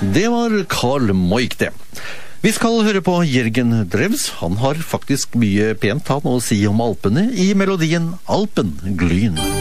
Det var Karl Moik, det. Vi skal høre på Jørgen Drevs. Han har faktisk mye pent han å si om Alpene i melodien Alpen Glyn.